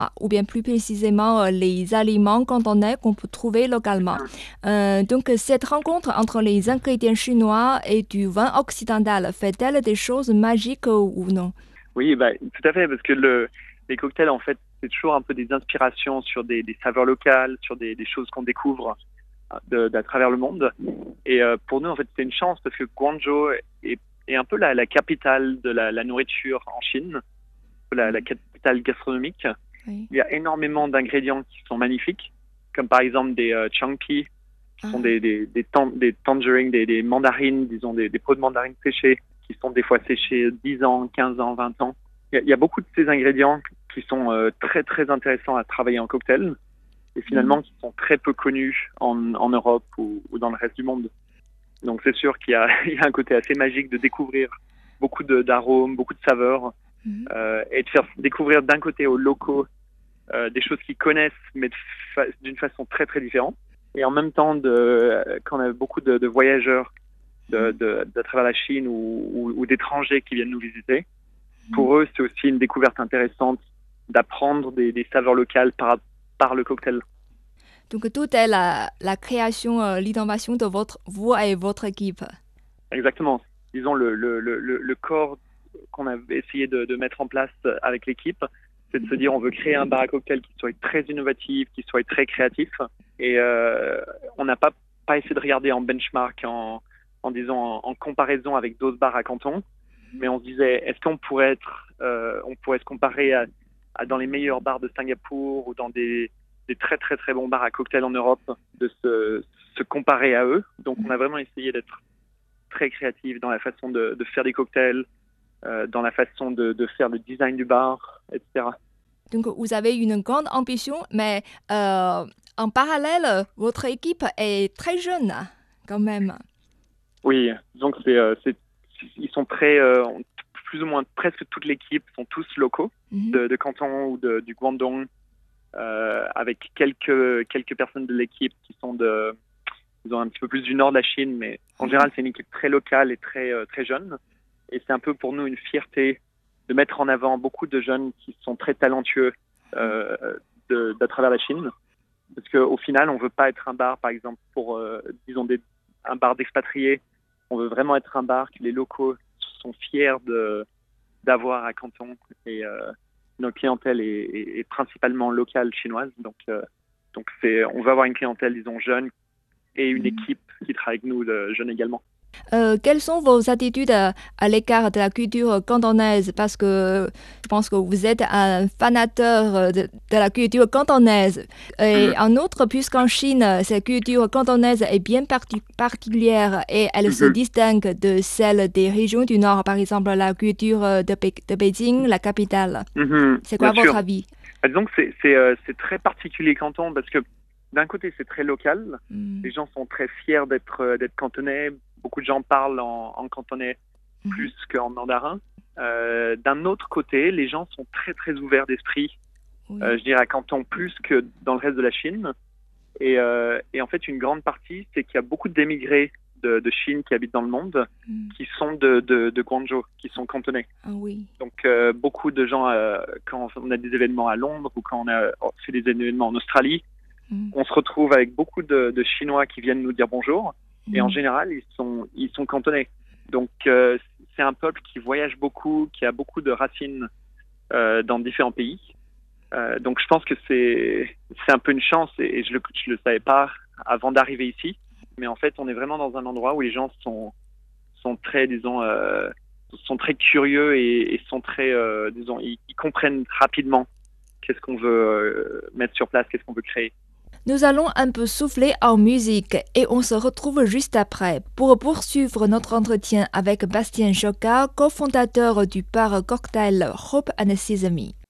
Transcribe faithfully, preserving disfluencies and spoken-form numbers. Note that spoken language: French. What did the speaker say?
ou bien plus précisément euh, les aliments cantonais qu'on peut trouver localement. Euh, donc cette rencontre entre les ingrédients chinois et du vin occidental fait-elle des choses magiques ou non? Oui, bah, tout à fait, parce que le, les cocktails, en fait, c'est toujours un peu des inspirations sur des, des saveurs locales, sur des, des choses qu'on découvre de, d'à travers le monde. Et euh, pour nous, en fait, c'est une chance parce que Guangzhou est, est un peu la, la capitale de la, la nourriture en Chine, la, la capitale gastronomique. Oui. Il y a énormément d'ingrédients qui sont magnifiques, comme par exemple des euh, changpi, qui Ah, sont des, des, des, tan- des tangerines, des, des mandarines, disons, des, des pots de mandarines séchées, qui sont des fois séchés dix ans, quinze ans, vingt ans. Il y a, il y a beaucoup de ces ingrédients qui sont euh, très, très intéressants à travailler en cocktail et mm, finalement qui sont très peu connus en, en Europe ou, ou dans le reste du monde. Donc c'est sûr qu'il y a, il y a un côté assez magique de découvrir beaucoup de, d'arômes, beaucoup de saveurs mm. euh, et de faire découvrir d'un côté aux locaux euh, des choses qu'ils connaissent mais de fa- d'une façon très, très différente. Et en même temps, de, euh, quand on a beaucoup de, de voyageurs de, de, de travers la Chine ou, ou, ou d'étrangers qui viennent nous visiter, pour eux, c'est aussi une découverte intéressante d'apprendre des, des saveurs locales par, par le cocktail. Donc tout est la, la création, euh, l'innovation de votre, vous et votre équipe. Exactement. Disons, le, le, le, le corps qu'on a essayé de, de mettre en place avec l'équipe, c'est de se dire on veut créer un bar à cocktail qui soit très innovatif, qui soit très créatif. Et euh, on n'a pas, pas essayé de regarder en benchmark, en, en disant en, en comparaison avec d'autres bars à Canton, mais on se disait est-ce qu'on pourrait être, euh, on pourrait se comparer à, à dans les meilleurs bars de Singapour ou dans des, des très très très bons bars à cocktail en Europe, de se, se comparer à eux. Donc on a vraiment essayé d'être très créatif dans la façon de, de faire des cocktails, euh, dans la façon de, de faire le design du bar, et cetera. Donc vous avez une grande ambition, mais euh, en parallèle, votre équipe est très jeune quand même. Oui, donc c'est, euh, c'est, ils sont très, euh, plus ou moins presque toute l'équipe sont tous locaux Mhm. de, de Canton ou de, du Guangdong, euh, avec quelques quelques personnes de l'équipe qui sont de, ils ont un petit peu plus du nord de la Chine, mais en Ah, général c'est une équipe très locale et très euh, très jeune. Et c'est un peu pour nous une fierté de mettre en avant beaucoup de jeunes qui sont très talentueux euh, de, de travers la Chine. Parce qu'au final, on veut pas être un bar, par exemple, pour, euh, disons, des, un bar d'expatriés. On veut vraiment être un bar que les locaux sont fiers de, d'avoir à Canton. Et euh, notre clientèle est, est, est principalement locale chinoise. Donc, euh, donc c'est, on veut avoir une clientèle, disons, jeune et une mhm. équipe qui travaille avec nous, de jeunes également. Euh, quelles sont vos attitudes à, à l'égard de la culture cantonaise? Parce que je pense que vous êtes un fanateur de, de la culture cantonaise. Et Mhm. en outre, puisqu'en Chine, cette culture cantonaise est bien parti- particulière et elle se Mhm. distingue de celle des régions du Nord, par exemple la culture de, Pe- de Beijing, la capitale. Mhm. C'est Bien quoi votre sûr. avis? Bah, disons que c'est c'est euh, c'est très particulier Canton parce que d'un côté c'est très local, Mm. les gens sont très fiers d'être euh, d'être cantonais, beaucoup de gens parlent en, en cantonais Mhm. plus qu'en mandarin. Euh, d'un autre côté, les gens sont très très ouverts d'esprit, euh, Oui. je dirais à Canton plus que dans le reste de la Chine. Et, euh, et en fait une grande partie c'est qu'il y a beaucoup d'émigrés de, de Chine qui habitent dans le monde Mm. qui sont de, de, de Guangzhou, qui sont cantonais. Ah oui. Donc, euh, beaucoup de gens, euh, quand on a des événements à Londres ou quand on a fait des événements en Australie, Mm. on se retrouve avec beaucoup de, de Chinois qui viennent nous dire bonjour. Et en Mm. général, ils sont, ils sont cantonais. Donc, euh, c'est un peuple qui voyage beaucoup, qui a beaucoup de racines euh, dans différents pays. Euh, donc, je pense que c'est, c'est un peu une chance et, et je le, je le savais pas avant d'arriver ici. Mais en fait, on est vraiment dans un endroit où les gens sont, sont très, disons, euh, sont très curieux et, et sont très, euh, disons, ils, ils comprennent rapidement qu'est-ce qu'on veut euh, mettre sur place, qu'est-ce qu'on veut créer. Nous allons un peu souffler en musique et on se retrouve juste après pour poursuivre notre entretien avec Bastien Joca, cofondateur du bar cocktail Hope and Sesame.